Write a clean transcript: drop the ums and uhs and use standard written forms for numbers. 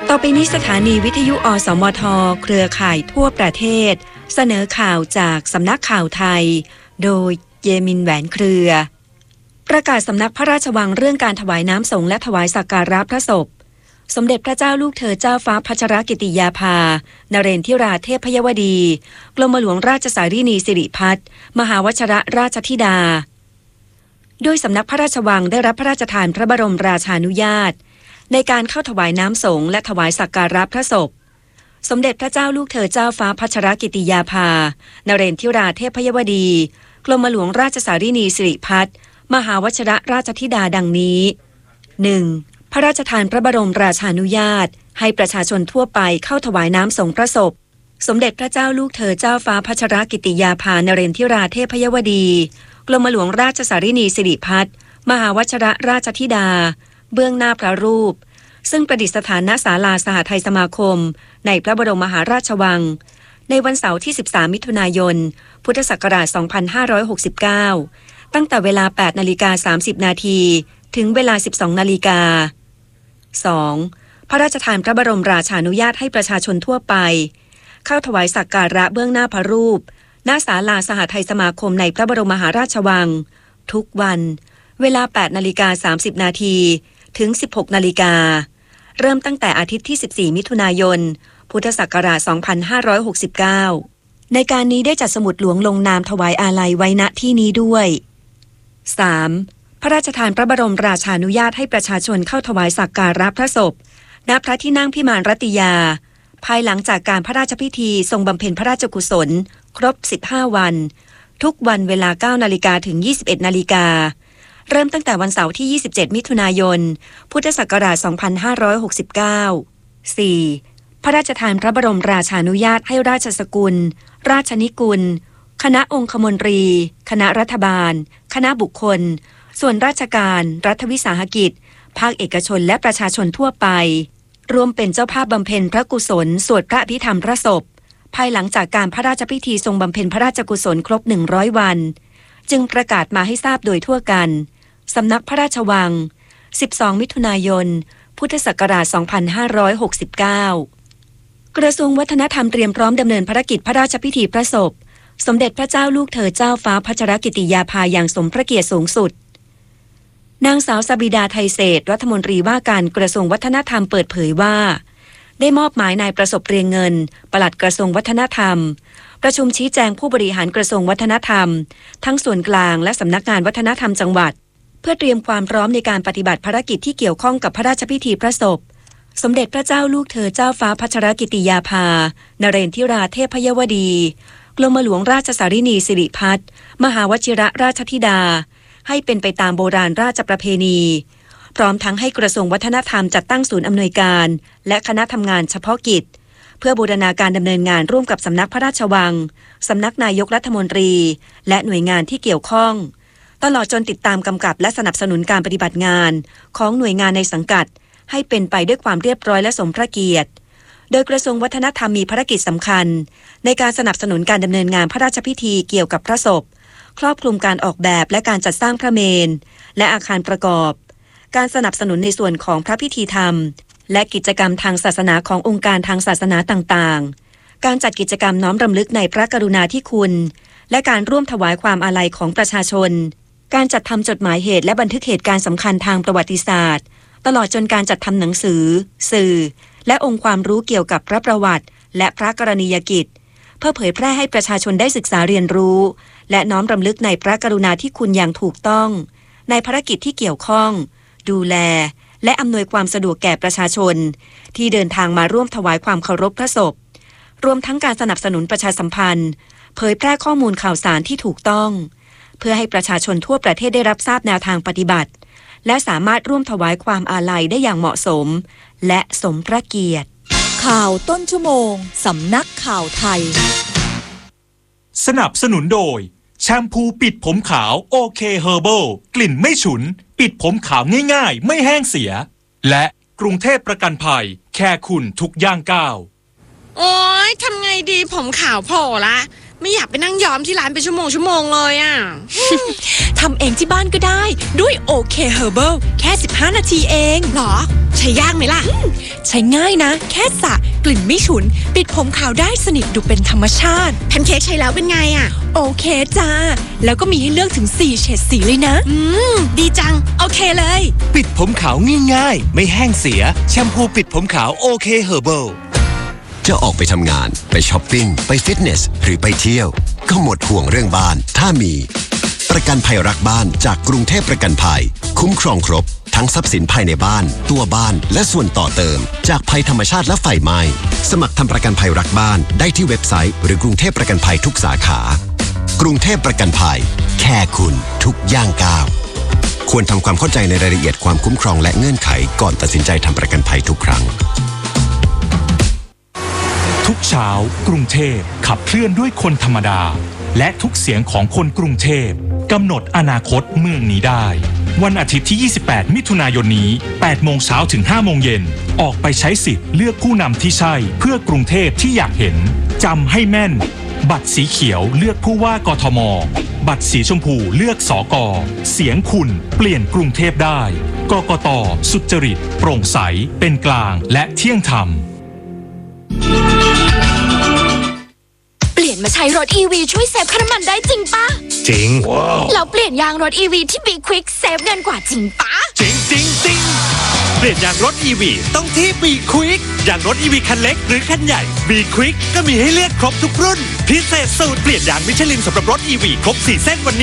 ต่อไปนี้สถานีวิทยุอสมทเครือข่ายทั่วประเทศเสนอข่าวจากสำนักข่าวไทยโดยเยมินแหวนเครือประกาศสำนักพระราชวังเรื่องการถวายน้ำสงฆ์และถวายสักการะพระศพสมเด็จพระเจ้าลูกเธอเจ้าฟ้าพัชรกิติยาภานเรนทิราเทพยวดีกรมหลวงราชสารีนีสิริพัฒน์มหาวชิรราชธิดาโดยสำนักพระราชวังได้รับพระราชทานพระบรมราชานุญาตในการเข้าถวายน้ำสงฆ์และถวายสักการะพระศพสมเด็จพระเจ้าลูกเธอเจ้าฟ้าพัชรกิติยาภานเรนทิราเทพยวดีกรมหลวงราชสารีนีสิริพัฒน์มหาวชิรราชธิดาดังนี้ 1. พระราชทานพระบรมราชานุญาตให้ประชาชนทั่วไปเข้าถวายน้ำสงฆ์พระศพสมเด็จพระเจ้าลูกเธอเจ้าฟ้าพัชรกิติยาภานเรนทิราเทพยวดีกรมหลวงราชสารีนีสิริพัฒน์มหาวชิรราชธิดาเบื้องหน้าพระรูปซึ่งประดิษฐานณศาลาสหทัยสมาคมในพระบรมมหาราชวังในวันเสาร์ที่13มิถุนายนพุทธศักราช2569ตั้งแต่เวลา 8:30 น.ถึงเวลา 12:00 น. 2. พระราชทานพระบรมราชานุญาตให้ประชาชนทั่วไปเข้าถวายสักการะเบื้องหน้าพระรูปณศาลาสหทัยสมาคมในพระบรมมหาราชวังทุกวันเวลา 8:30 น.ถึง 16:00 น.เริ่มตั้งแต่อาทิตย์ที่14มิถุนายนพุทธศักราช2569ในการนี้ได้จัดสมุดหลวงลงนามถวายอาลัยไว้ณที่นี้ด้วย 3. พระราชทานพระบรมราชานุญาตให้ประชาชนเข้าถวายสักการะพระศพณพระที่นั่งพิมานรัตยาภายหลังจากการพระราชพิธีทรงบำเพ็ญพระราชกุศลครบ15วันทุกวันเวลา 9:00 น. ถึง 21:00 น. เริ่มตั้งแต่วันเสาร์ที่27มิถุนายนพุทธศักราช2569 4. พระราชทานพระบรมราชานุญาตให้ราชสกุลราชนิกุลคณะองคมนตรีคณะรัฐบาลคณะบุคคลส่วนราชการรัฐวิสาหกิจภาคเอกชนและประชาชนทั่วไปร่วมเป็นเจ้าภาพบำเพ็ญพระกุศลสวดพระอภิธรรมพระศพภายหลังจากการพระราชพิธีทรงบำเพ็ญพระราชกุศลครบ100วันจึงประกาศมาให้ทราบโดยทั่วกันสำนักพระราชวัง12มิถุนายนพุทธศักราช2569กระทรวงวัฒนธรรมเตรียมพร้อมดำเนินภารกิจพระราชพิธีพระศพสมเด็จพระเจ้าลูกเธอเจ้าฟ้าพัชรกิติยาภาอย่างสมพระเกียรติสูงสุดนางสาวสบิดาไทยเศรษฐ์รัฐมนตรีว่าการกระทรวงวัฒนธรรมเปิดเผยว่าได้มอบหมายนายประสบเรียงเงินปลัดกระทรวงวัฒนธรรมประชุมชี้แจงผู้บริหารกระทรวงวัฒนธรรมทั้งส่วนกลางและสำนักงานวัฒนธรรมจังหวัดเพื่อเตรียมความพร้อมในการปฏิบัติภารกิจที่เกี่ยวข้องกับพระราชพิธีพระศพสมเด็จพระเจ้าลูกเธอเจ้าฟ้าพัชรกิติยาภานเรนทิราเทพยวดีกรมหลวงราชสารีนีสิริพัฒน์มหาวชิรราชธิดาให้เป็นไปตามโบราณราชประเพณีพร้อมทั้งให้กระทรวงวัฒนธรรมจัดตั้งศูนย์อำนวยการและคณะทำงานเฉพาะกิจเพื่อบูรณาการดำเนินงานร่วมกับสำนักพระราชวังสำนักนายกรัฐมนตรีและหน่วยงานที่เกี่ยวข้องตลอดจนติดตามกำกับและสนับสนุนการปฏิบัติงานของหน่วยงานในสังกัดให้เป็นไปด้วยความเรียบร้อยและสมพระเกียรติโดยกระทรวงวัฒนธรรมมีภารกิจสำคัญในการสนับสนุนการดำเนินงานพระราชพิธีเกี่ยวกับพระศพครอบคลุมการออกแบบและการจัดสร้างพระเมรุและอาคารประกอบการสนับสนุนในส่วนของพระพิธีธรรมและกิจกรรมทางศาสนาขององค์การทางศาสนาต่างๆการจัดกิจกรรมน้อมรำลึกในพระกรุณาธิคุณและการร่วมถวายความอาลัยของประชาชนการจัดทำจดหมายเหตุและบันทึกเหตุการณ์สำคัญทางประวัติศาสตร์ตลอดจนการจัดทำหนังสือสื่อและองค์ความรู้เกี่ยวกับพระประวัติและพระกรณียกิจเพื่อเผยแพร่ให้ประชาชนได้ศึกษาเรียนรู้และน้อมรำลึกในพระกรุณาธิคุณอย่างถูกต้องในภารกิจที่เกี่ยวข้องดูแลและอำนวยความสะดวกแก่ประชาชนที่เดินทางมาร่วมถวายความเคารพพระศพรวมทั้งการสนับสนุนประชาสัมพันธ์เผยแพร่ข้อมูลข่าวสารที่ถูกต้องเพื่อให้ประชาชนทั่วประเทศได้รับทราบแนวทางปฏิบัติและสามารถร่วมถวายความอาลัยได้อย่างเหมาะสมและสมพระเกียรติข่าวต้นชั่วโมงสำนักข่าวไทยสนับสนุนโดยแชมพูปิดผมขาวโอเคเฮอร์เบิลกลิ่นไม่ฉุนปิดผมขาวง่ายๆไม่แห้งเสียและกรุงเทพประกันภัยแค่คุณทุกย่างก้าวโอ๊ยทำไงดีผมขาวโผล่ละไม่อยากไปนั่งย้อมที่ร้านเป็นชั่วโมงเลยอ่ะทำเองที่บ้านก็ได้ด้วยโอเคเฮอร์เบิลแค่15 นาทีเองหรอ ใช้ยากไหมล่ะใช้ง่ายนะ แค่สระกลิ่นไม่ฉุน ปิดผมขาวได้สนิทดูเป็นธรรมชาติแพนเค้กใช้แล้วเป็นไงอ่ะโอเคจ้า แล้วก็มีให้เลือกถึง4เฉดสีเลยนะดีจังโอเคเลยปิดผมขาวง่ายๆไม่แห้งเสียแชมพูปิดผมขาวโอเคเฮอร์เบิลจะออกไปทำงานไปช้อปปิ้งไปฟิตเนสหรือไปเที่ยวก็หมดห่วงเรื่องบ้านถ้ามีประกันภัยรักบ้านจากกรุงเทพประกันภัยคุ้มครองครบทั้งทรัพย์สินภายในบ้านตัวบ้านและส่วนต่อเติมจากภัยธรรมชาติและไฟไหม้สมัครทำประกันภัยรักบ้านได้ที่เว็บไซต์หรือกรุงเทพประกันภัยทุกสาขากรุงเทพประกันภัยแค่คุณทุกย่างก้าวควรทำความเข้าใจในรายละเอียดความคุ้มครองและเงื่อนไขก่อนตัดสินใจทำประกันภัยทุกครั้งทุกเช้ากรุงเทพขับเคลื่อนด้วยคนธรรมดาและทุกเสียงของคนกรุงเทพกำหนดอนาคตเมืองนี้ได้วันอาทิตย์ที่ 28 มิถุนายนนี้ 8 โมงเช้าถึง 5 โมงเย็นออกไปใช้สิทธิ์เลือกผู้นำที่ใช่เพื่อกรุงเทพที่อยากเห็นจำให้แม่นบัตรสีเขียวเลือกผู้ว่ากทมบัตรสีชมพูเลือกสก.เสียงคุณเปลี่ยนกรุงเทพได้กกต.สุจริตโปร่งใสเป็นกลางและเที่ยงธรรมเปลี่ยนมาใช้รถ EV ช่วยเซฟค่าน้ำมันได้จริงปะจริงแล้วเปลี่ยนยางรถ EV ที่ Be Quick เซฟเงินกว่าจริงปะจริงเปลี่ยนยางรถ EV ต้องที่ Be Quick ยางรถ EV คันเล็กหรือคันใหญ่ Be Quick ก็มีให้เลือกครบทุกรุ่นพิเศษสูตรเปลี่ยนยางมิชลินสำหรับรถ EV ครบ4เส้นวันนี้